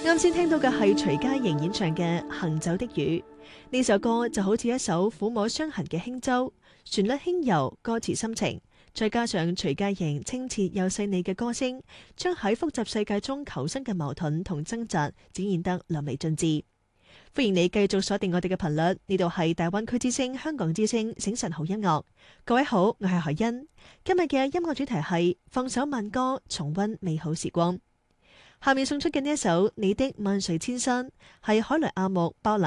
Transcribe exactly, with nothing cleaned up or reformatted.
啱先聽到嘅係徐佳瑩演唱嘅《行走的雨》，呢首歌就好似一首撫摸傷痕嘅輕舟，旋律輕柔，歌詞深情，再加上徐佳瑩清澈又細膩嘅歌聲，將喺複雜世界中求生嘅矛盾同掙扎展現得淋漓盡致。歡迎你繼續鎖定我哋嘅頻率，呢度係大灣區之聲、香港之聲醒晨好音樂。各位好，我係海欣。今日嘅音樂主題係放首慢歌，重溫美好時光。下面送出嘅呢一首《你的萬水千山》係海萊阿木包攬